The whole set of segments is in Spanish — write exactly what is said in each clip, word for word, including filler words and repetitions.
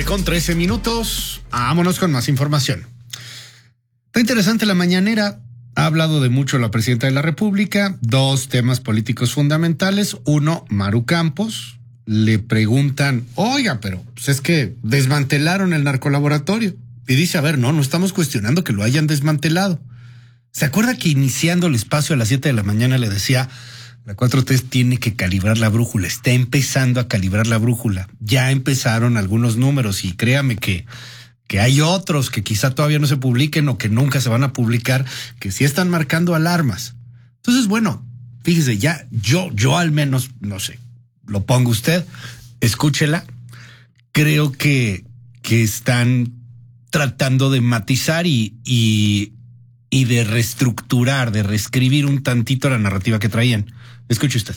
tarde con trece minutos. Vámonos con más información. Está interesante la mañanera. Ha hablado de mucho la presidenta de la República. Dos temas políticos fundamentales. Uno, Maru Campos. Le preguntan, oiga, pero pues es que desmantelaron el narcolaboratorio. Y dice, a ver, no, no estamos cuestionando que lo hayan desmantelado. ¿Se acuerda que iniciando el espacio a las siete de la mañana le decía, la cuatro T tiene que calibrar la brújula, está empezando a calibrar la brújula? Ya empezaron algunos números y créame que, que hay otros que quizá todavía no se publiquen o que nunca se van a publicar, que sí están marcando alarmas. Entonces, bueno, fíjese, ya yo, yo al menos, no sé, lo pongo usted, escúchela. Creo que, que están tratando de matizar y, y, y de reestructurar, de reescribir un tantito la narrativa que traían. Escuche usted.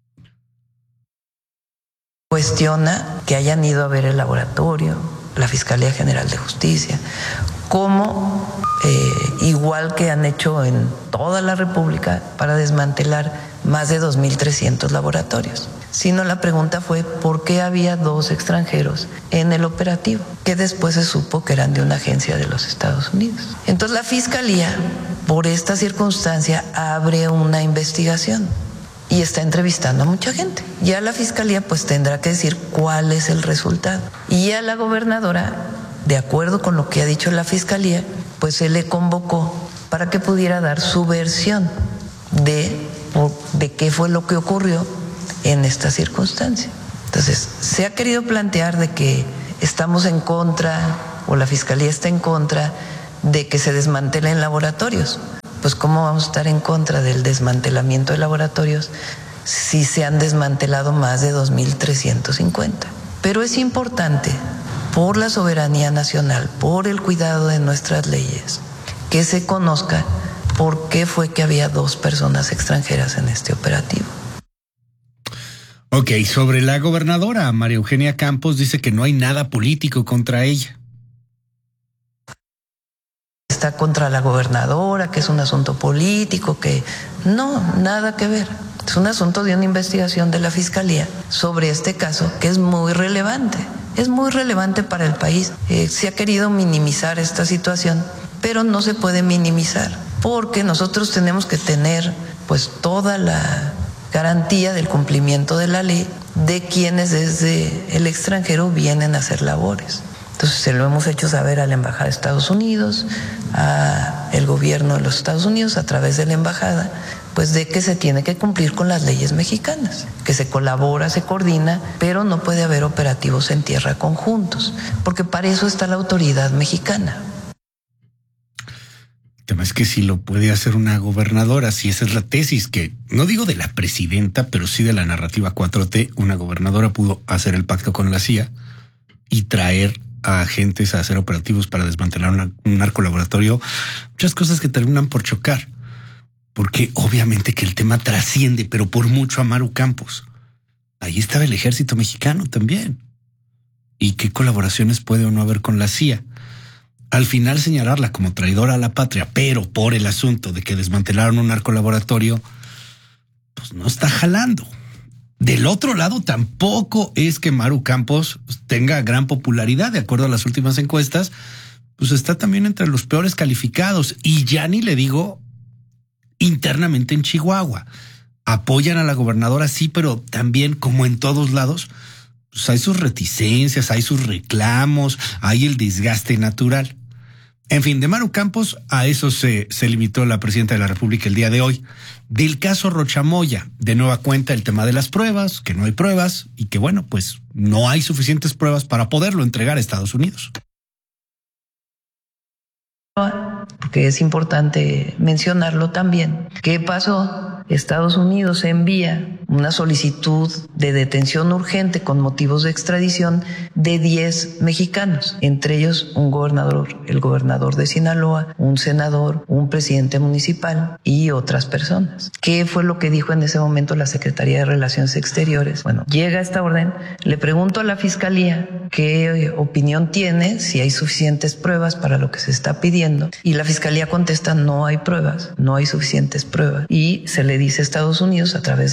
Cuestiona que hayan ido a ver el laboratorio, la Fiscalía General de Justicia, como eh, igual que han hecho en toda la República para desmantelar más de dos mil trescientos laboratorios. Sino la pregunta fue por qué había dos extranjeros en el operativo, que después se supo que eran de una agencia de los Estados Unidos. Entonces la Fiscalía, por esta circunstancia, abre una investigación y está entrevistando a mucha gente. Ya la Fiscalía pues tendrá que decir cuál es el resultado. Y a la gobernadora, de acuerdo con lo que ha dicho la Fiscalía, pues se le convocó para que pudiera dar su versión de, de qué fue lo que ocurrió en esta circunstancia. Entonces, se ha querido plantear de que estamos en contra, o la Fiscalía está en contra, de que se desmantelen laboratorios. Pues, ¿cómo vamos a estar en contra del desmantelamiento de laboratorios si se han desmantelado más de dos mil trescientos cincuenta? Pero es importante, por la soberanía nacional, por el cuidado de nuestras leyes, que se conozca por qué fue que había dos personas extranjeras en este operativo. Ok, sobre la gobernadora, María Eugenia Campos dice que no hay nada político contra ella. Está contra la gobernadora, que es un asunto político, que no, nada que ver. Es un asunto de una investigación de la Fiscalía sobre este caso que es muy relevante. Es muy relevante para el país. Eh, se ha querido minimizar esta situación, pero no se puede minimizar, porque nosotros tenemos que tener pues toda la garantía del cumplimiento de la ley de quienes desde el extranjero vienen a hacer labores. Entonces se lo hemos hecho saber a la Embajada de Estados Unidos, al gobierno de los Estados Unidos a través de la embajada, pues de que se tiene que cumplir con las leyes mexicanas, que se colabora, se coordina, pero no puede haber operativos en tierra conjuntos, porque para eso está la autoridad mexicana. El tema es que si lo puede hacer una gobernadora, si esa es la tesis, que no digo de la presidenta, pero sí de la narrativa cuatro T, una gobernadora pudo hacer el pacto con la C I A y traer a agentes a hacer operativos para desmantelar una, un narcolaboratorio, muchas cosas que terminan por chocar, porque obviamente que el tema trasciende, pero por mucho a Maru Campos. Ahí estaba el ejército mexicano también. ¿Y qué colaboraciones puede o no haber con la C I A? Al final señalarla como traidora a la patria, pero por el asunto de que desmantelaron un narcolaboratorio, pues no está jalando. Del otro lado, tampoco es que Maru Campos tenga gran popularidad. De acuerdo a las últimas encuestas, pues está también entre los peores calificados. Y ya ni le digo internamente en Chihuahua. Apoyan a la gobernadora, sí, pero también, como en todos lados, pues hay sus reticencias, hay sus reclamos, hay el desgaste natural. En fin, de Maru Campos, a eso se, se limitó la presidenta de la República el día de hoy. Del caso Rocha Moya, de nueva cuenta el tema de las pruebas, que no hay pruebas y que, bueno, pues no hay suficientes pruebas para poderlo entregar a Estados Unidos. Porque es importante mencionarlo también. ¿Qué pasó? Estados Unidos envía una solicitud de detención urgente con motivos de extradición de diez mexicanos, entre ellos un gobernador, el gobernador de Sinaloa, un senador, un presidente municipal y otras personas. ¿Qué fue lo que dijo en ese momento la Secretaría de Relaciones Exteriores? Bueno, llega esta orden, le pregunto a la Fiscalía qué opinión tiene, si hay suficientes pruebas para lo que se está pidiendo, y la Fiscalía contesta: no hay pruebas, no hay suficientes pruebas, y se le dice a Estados Unidos a través de Relaciones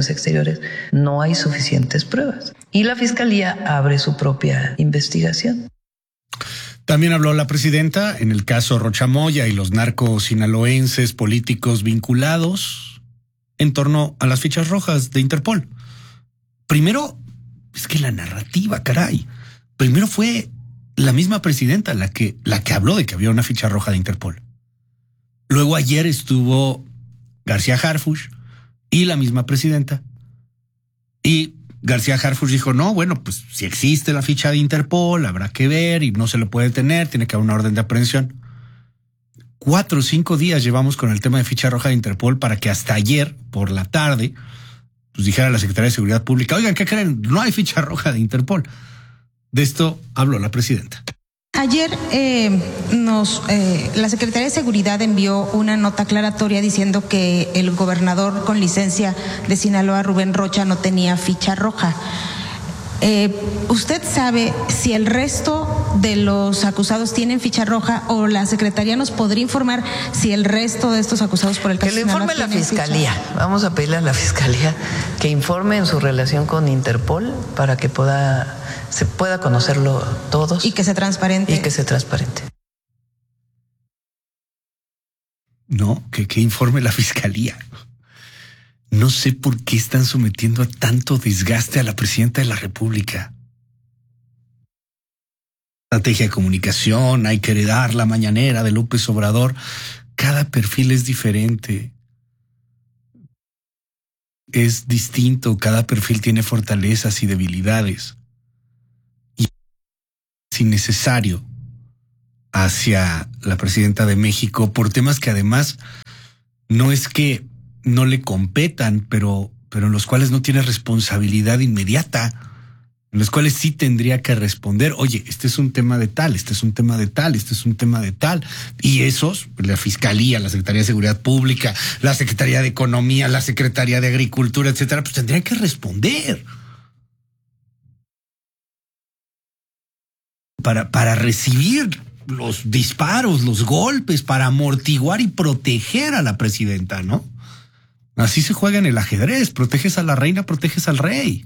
Relaciones Exteriores, no hay suficientes pruebas. Y la Fiscalía abre su propia investigación. También habló la presidenta en el caso Rocha Moya y los narcos sinaloenses políticos vinculados en torno a las fichas rojas de Interpol. Primero, es que la narrativa, caray. Primero fue la misma presidenta la que, la que habló de que había una ficha roja de Interpol. Luego ayer estuvo García Harfuch y la misma presidenta. Y García Harfuch dijo, no, bueno, pues si existe la ficha de Interpol, habrá que ver y no se lo puede tener, tiene que haber una orden de aprehensión. Cuatro o cinco días llevamos con el tema de ficha roja de Interpol para que hasta ayer, por la tarde, pues dijera la Secretaría de Seguridad Pública, oigan, ¿qué creen? No hay ficha roja de Interpol. De esto habló la presidenta. Ayer eh, nos, eh, la Secretaría de Seguridad envió una nota aclaratoria diciendo que el gobernador con licencia de Sinaloa, Rubén Rocha, no tenía ficha roja. Eh, ¿Usted sabe si el resto de los acusados tienen ficha roja o la Secretaría nos podría informar si el resto de estos acusados por el caso que le informe la Fiscalía? Ficha? Vamos a pedirle a la Fiscalía que informe en su relación con Interpol para que pueda... se pueda conocerlo todos. Y que sea transparente. Y que sea transparente. No, que, que informe la Fiscalía. No sé por qué están sometiendo a tanto desgaste a la presidenta de la República. Estrategia de comunicación, hay que heredar la mañanera de López Obrador. Cada perfil es diferente. Es distinto, cada perfil tiene fortalezas y debilidades. Innecesario hacia la presidenta de México por temas que además no es que no le competan, pero, pero en los cuales no tiene responsabilidad inmediata, en los cuales sí tendría que responder, oye, este es un tema de tal, este es un tema de tal, este es un tema de tal, y esos, la Fiscalía, la Secretaría de Seguridad Pública, la Secretaría de Economía, la Secretaría de Agricultura, etcétera, pues tendrían que responder. Para, para recibir los disparos, los golpes, para amortiguar y proteger a la presidenta, ¿no? Así se juega en el ajedrez, proteges a la reina, proteges al rey.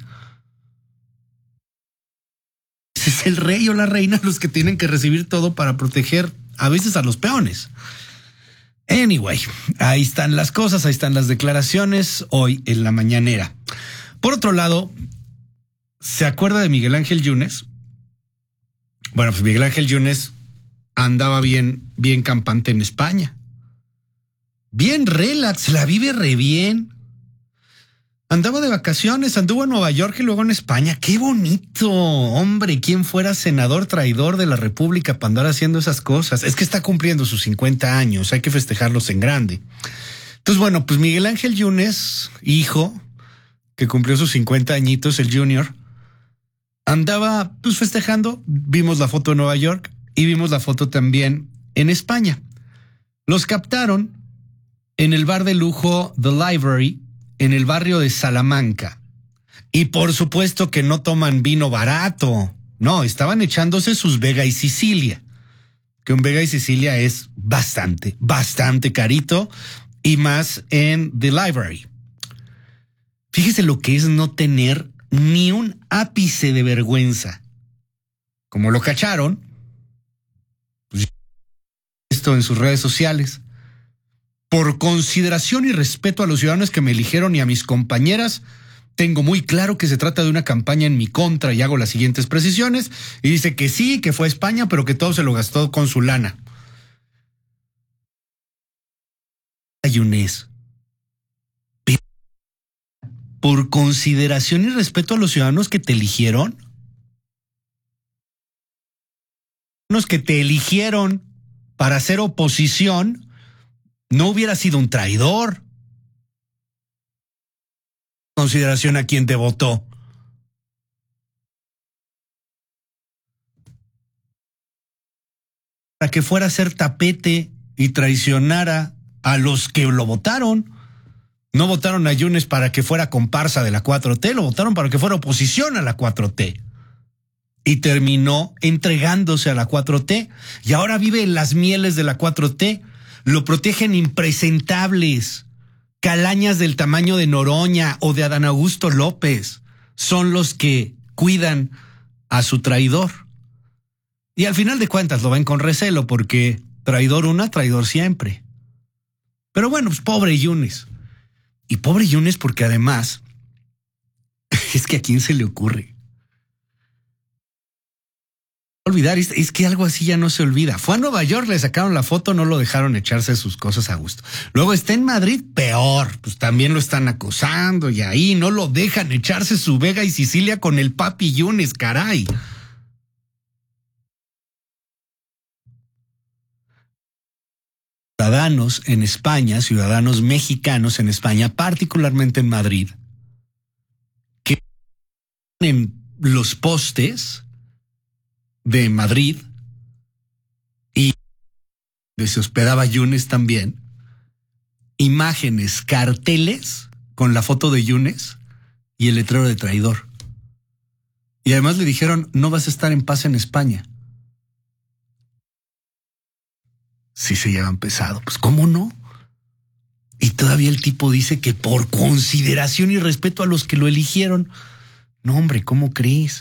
Es el rey o la reina los que tienen que recibir todo para proteger a veces a los peones. Anyway, ahí están las cosas, ahí están las declaraciones hoy en la mañanera. Por otro lado, ¿se acuerda de Miguel Ángel Yunes? Bueno, pues Miguel Ángel Yunes andaba bien, bien campante en España. Bien relax, la vive re bien. Andaba de vacaciones, anduvo en Nueva York y luego en España. ¡Qué bonito! Hombre, ¿quién fuera senador traidor de la República para andar haciendo esas cosas? Es que está cumpliendo sus cincuenta años, hay que festejarlos en grande. Entonces, bueno, pues Miguel Ángel Yunes, hijo, que cumplió sus cincuenta añitos, el Junior, andaba pues festejando. Vimos la foto en Nueva York y vimos la foto también en España. Los captaron en el bar de lujo The Library, en el barrio de Salamanca. Y por supuesto que no toman vino barato. No, estaban echándose sus Vega y Sicilia. Que un Vega y Sicilia es bastante, bastante carito. Y más en The Library. Fíjese lo que es no tener ni un ápice de vergüenza. Como lo cacharon, pues, esto en sus redes sociales. Por consideración y respeto a los ciudadanos que me eligieron y a mis compañeras, tengo muy claro que se trata de una campaña en mi contra y hago las siguientes precisiones. Y dice que sí, que fue a España, pero que todo se lo gastó con su lana. Yunes, por consideración y respeto a los ciudadanos que te eligieron, los que te eligieron para hacer oposición, no hubiera sido un traidor. Consideración a quien te votó. Para que fuera a ser tapete y traicionara a los que lo votaron. No votaron a Yunes para que fuera comparsa de la cuatro T, lo votaron para que fuera oposición a la cuatro T. Y terminó entregándose a la cuatro T. Y ahora vive en las mieles de la cuatro T. Lo protegen impresentables. calañas del tamaño de Noroña o de Adán Augusto López son los que cuidan a su traidor. Y al final de cuentas lo ven con recelo porque traidor una, traidor siempre. Pero bueno, pues pobre Yunes. Y pobre Yunes porque además, es que a quién se le ocurre olvidar, es, es que algo así ya no se olvida. Fue a Nueva York, le sacaron la foto, no lo dejaron echarse sus cosas a gusto. Luego está en Madrid, peor, pues también lo están acosando y ahí no lo dejan echarse su Vega y Sicilia con el papi Yunes, caray. Ciudadanos en España, ciudadanos mexicanos en España, particularmente en Madrid, que en los postes de Madrid y donde se hospedaba Yunes también, imágenes, carteles con la foto de Yunes y el letrero de traidor. Y además le dijeron, no vas a estar en paz en España. Sí se llevan pesado, pues ¿cómo no? Y todavía el tipo dice que por consideración y respeto a los que lo eligieron. No, hombre, ¿cómo crees?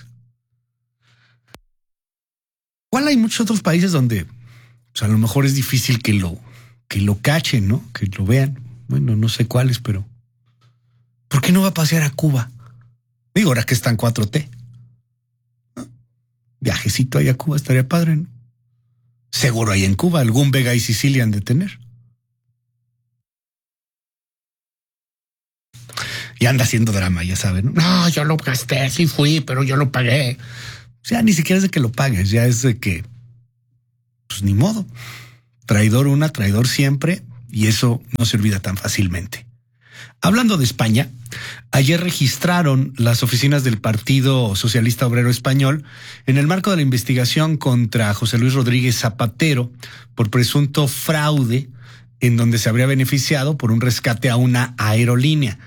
Igual hay muchos otros países donde pues a lo mejor es difícil que lo, que lo cachen, ¿no? Que lo vean. Bueno, no sé cuáles, pero ¿por qué no va a pasear a Cuba? Digo, ahora que está en cuatro T. ¿No? Viajecito ahí a Cuba estaría padre, ¿no? Seguro ahí en Cuba algún Vega y Sicilia han de tener. Y anda haciendo drama, ya saben. No, yo lo gasté, sí fui, pero yo lo pagué. O sea, ni siquiera es de que lo pagues, ya es de que, pues ni modo. Traidor una, traidor siempre, y eso no se olvida tan fácilmente. Hablando de España, ayer registraron las oficinas del Partido Socialista Obrero Español en el marco de la investigación contra José Luis Rodríguez Zapatero por presunto fraude en donde se habría beneficiado por un rescate a una aerolínea,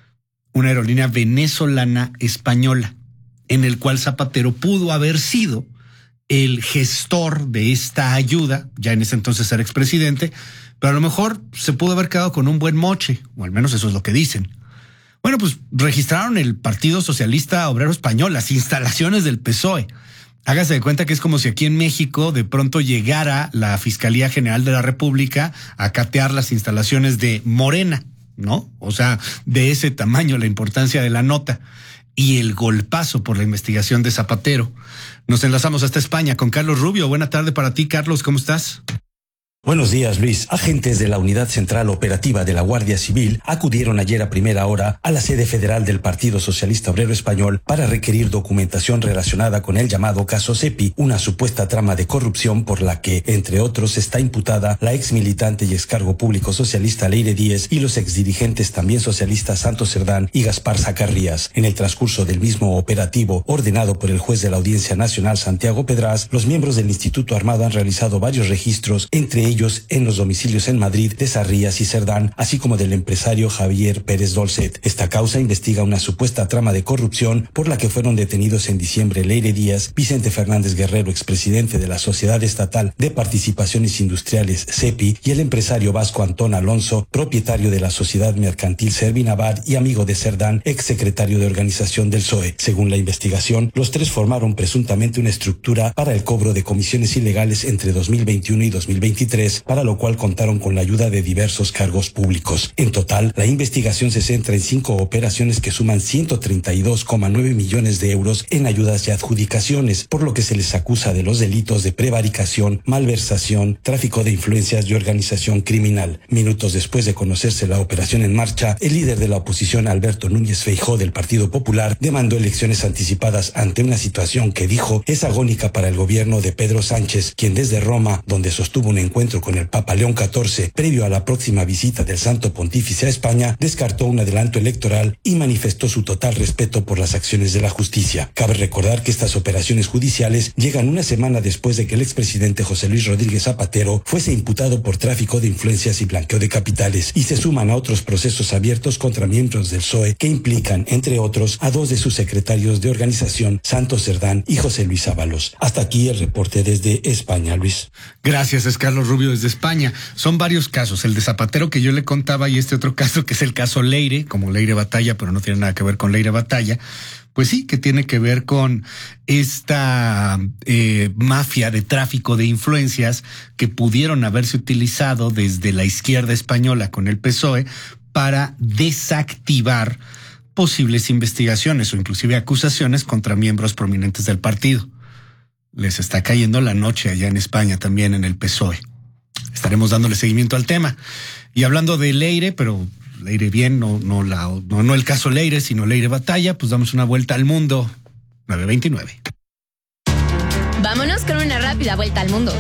una aerolínea venezolana española, en el cual Zapatero pudo haber sido el gestor de esta ayuda, ya en ese entonces era expresidente, pero a lo mejor se pudo haber quedado con un buen moche, o al menos eso es lo que dicen. Bueno, pues registraron el Partido Socialista Obrero Español, las instalaciones del P S O E. Hágase de cuenta que es como si aquí en México de pronto llegara la Fiscalía General de la República a catear las instalaciones de Morena, ¿no? O sea, de ese tamaño la importancia de la nota y el golpazo por la investigación de Zapatero. Nos enlazamos hasta España con Carlos Rubio. Buena tarde para ti, Carlos, ¿cómo estás? Buenos días, Luis. Agentes de la Unidad Central Operativa de la Guardia Civil acudieron ayer a primera hora a la sede federal del Partido Socialista Obrero Español para requerir documentación relacionada con el llamado caso Sepi, una supuesta trama de corrupción por la que, entre otros, está imputada la ex militante y ex cargo público socialista Leire Díez y los exdirigentes también socialistas Santos Cerdán y Gaspar Zacarrías. En el transcurso del mismo operativo, ordenado por el juez de la Audiencia Nacional Santiago Pedraz, los miembros del Instituto Armado han realizado varios registros, entre ellos en los domicilios en Madrid de Sarrías y Cerdán, así como del empresario Javier Pérez Dolcet. Esta causa investiga una supuesta trama de corrupción por la que fueron detenidos en diciembre Leire Díaz, Vicente Fernández Guerrero, expresidente de la Sociedad Estatal de Participaciones Industriales Sepi, y el empresario vasco Antón Alonso, propietario de la Sociedad Mercantil Servinavar y amigo de Cerdán, exsecretario de organización del P S O E. Según la investigación, los tres formaron presuntamente una estructura para el cobro de comisiones ilegales entre dos mil veintiuno y dos mil veintitrés, para lo cual contaron con la ayuda de diversos cargos públicos. En total, la investigación se centra en cinco operaciones que suman ciento treinta y dos coma nueve millones de euros en ayudas y adjudicaciones, por lo que se les acusa de los delitos de prevaricación, malversación, tráfico de influencias y organización criminal. Minutos después de conocerse la operación en marcha, el líder de la oposición, Alberto Núñez Feijóo, del Partido Popular, demandó elecciones anticipadas ante una situación que dijo es agónica para el gobierno de Pedro Sánchez, quien desde Roma, donde sostuvo un encuentro con el Papa León catorce, previo a la próxima visita del Santo Pontífice a España, descartó un adelanto electoral y manifestó su total respeto por las acciones de la justicia. Cabe recordar que estas operaciones judiciales llegan una semana después de que el expresidente José Luis Rodríguez Zapatero fuese imputado por tráfico de influencias y blanqueo de capitales, y se suman a otros procesos abiertos contra miembros del P S O E que implican, entre otros, a dos de sus secretarios de organización, Santos Cerdán y José Luis Ábalos. Hasta aquí el reporte desde España, Luis. Gracias, es Carlos Rubio. audio desde España. Son varios casos, el de Zapatero que yo le contaba y este otro caso que es el caso Leire, como Leire Batalla, pero no tiene nada que ver con Leire Batalla. Pues sí, que tiene que ver con esta eh, mafia de tráfico de influencias que pudieron haberse utilizado desde la izquierda española con el P S O E para desactivar posibles investigaciones o inclusive acusaciones contra miembros prominentes del partido. Les está cayendo la noche allá en España también en el P S O E. Estaremos dándole seguimiento al tema. Y hablando de Leire, pero Leire bien, no, no, la, no, no el caso Leire, sino Leire Batalla, pues damos una vuelta al mundo. nueve veintinueve. Vámonos con una rápida vuelta al mundo.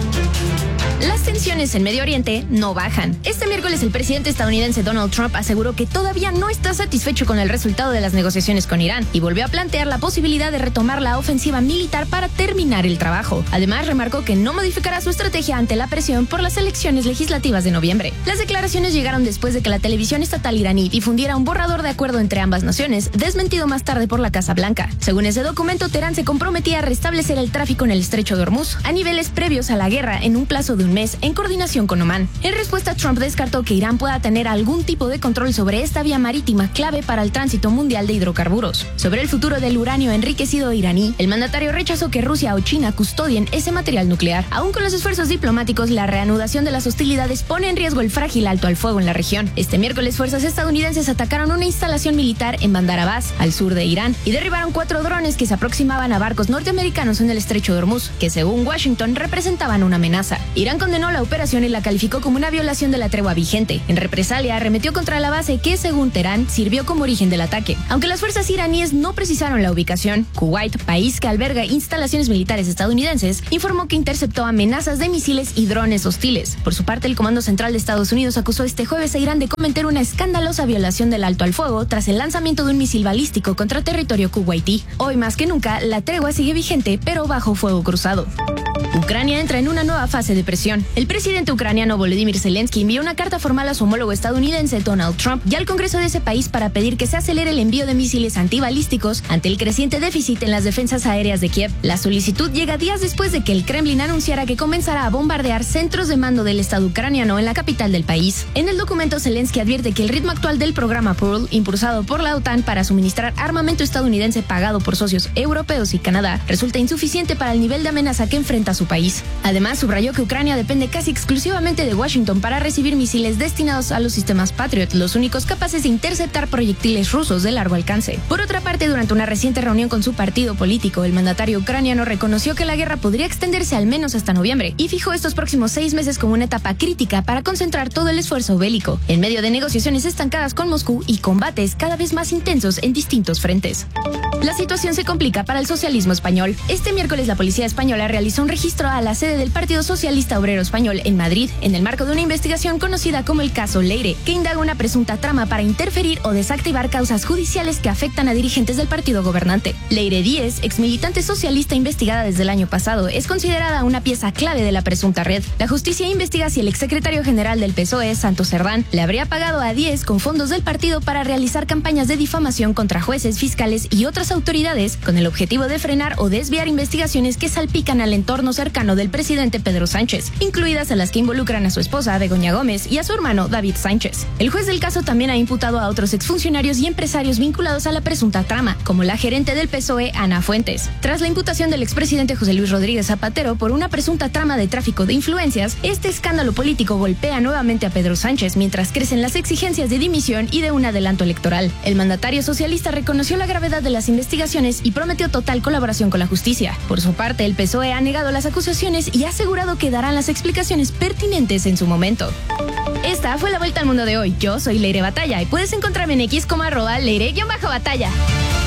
Las tensiones en Medio Oriente no bajan. Este miércoles el presidente estadounidense Donald Trump aseguró que todavía no está satisfecho con el resultado de las negociaciones con Irán y volvió a plantear la posibilidad de retomar la ofensiva militar para terminar el trabajo. Además, remarcó que no modificará su estrategia ante la presión por las elecciones legislativas de noviembre. Las declaraciones llegaron después de que la televisión estatal iraní difundiera un borrador de acuerdo entre ambas naciones, desmentido más tarde por la Casa Blanca. Según ese documento, Teherán se comprometía a restablecer el tráfico en el estrecho de Hormuz a niveles previos a la guerra en un plazo de un mes en coordinación con Omán. En respuesta, Trump descartó que Irán pueda tener algún tipo de control sobre esta vía marítima clave para el tránsito mundial de hidrocarburos. Sobre el futuro del uranio enriquecido iraní, el mandatario rechazó que Rusia o China custodien ese material nuclear. Aún con los esfuerzos diplomáticos, la reanudación de las hostilidades pone en riesgo el frágil alto al fuego en la región. Este miércoles, fuerzas estadounidenses atacaron una instalación militar en Bandar Abbas, al sur de Irán, y derribaron cuatro drones que se aproximaban a barcos norteamericanos en el estrecho de Hormuz, que según Washington representaban una amenaza. Irán condenó la operación y la calificó como una violación de la tregua vigente. En represalia, arremetió contra la base que, según Teherán, sirvió como origen del ataque. Aunque las fuerzas iraníes no precisaron la ubicación, Kuwait, país que alberga instalaciones militares estadounidenses, informó que interceptó amenazas de misiles y drones hostiles. Por su parte, el Comando Central de Estados Unidos acusó este jueves a Irán de cometer una escandalosa violación del alto al fuego tras el lanzamiento de un misil balístico contra territorio kuwaití. Hoy más que nunca, la tregua sigue vigente, pero bajo fuego cruzado. Ucrania entra en una nueva fase de presión. El presidente ucraniano Volodymyr Zelensky envió una carta formal a su homólogo estadounidense Donald Trump y al Congreso de ese país para pedir que se acelere el envío de misiles antibalísticos ante el creciente déficit en las defensas aéreas de Kiev. La solicitud llega días después de que el Kremlin anunciara que comenzará a bombardear centros de mando del Estado ucraniano en la capital del país. En el documento, Zelensky advierte que el ritmo actual del programa Pearl, impulsado por la OTAN para suministrar armamento estadounidense pagado por socios europeos y Canadá, resulta insuficiente para el nivel de amenaza que enfrenta su país. Además, subrayó que Ucrania depende casi exclusivamente de Washington para recibir misiles destinados a los sistemas Patriot, los únicos capaces de interceptar proyectiles rusos de largo alcance. Por otra parte, durante una reciente reunión con su partido político, el mandatario ucraniano reconoció que la guerra podría extenderse al menos hasta noviembre y fijó estos próximos seis meses como una etapa crítica para concentrar todo el esfuerzo bélico, en medio de negociaciones estancadas con Moscú y combates cada vez más intensos en distintos frentes. La situación se complica para el socialismo español. Este miércoles la policía española realizó un registro a la sede del Partido Socialista Obrero Español en Madrid, en el marco de una investigación conocida como el caso Leire, que indaga una presunta trama para interferir o desactivar causas judiciales que afectan a dirigentes del partido gobernante. Leire Díez, exmilitante socialista investigada desde el año pasado, es considerada una pieza clave de la presunta red. La justicia investiga si el exsecretario general del P S O E, Santos Cerdán, le habría pagado a Díez con fondos del partido para realizar campañas de difamación contra jueces, fiscales y otras autoridades, con el objetivo de frenar o desviar investigaciones que salpican al entorno cercano del presidente Pedro Sánchez, incluidas a las que involucran a su esposa Begoña Gómez y a su hermano David Sánchez. El juez del caso también ha imputado a otros exfuncionarios y empresarios vinculados a la presunta trama, como la gerente del P S O E, Ana Fuentes. Tras la imputación del expresidente José Luis Rodríguez Zapatero por una presunta trama de tráfico de influencias, este escándalo político golpea nuevamente a Pedro Sánchez mientras crecen las exigencias de dimisión y de un adelanto electoral. El mandatario socialista reconoció la gravedad de las investigaciones y prometió total colaboración con la justicia. Por su parte, el P S O E ha negado las acusaciones y ha asegurado que darán las explicaciones pertinentes en su momento. Esta fue la vuelta al mundo de hoy. Yo soy Leire Batalla y puedes encontrarme en X como arroba Leire-Batalla.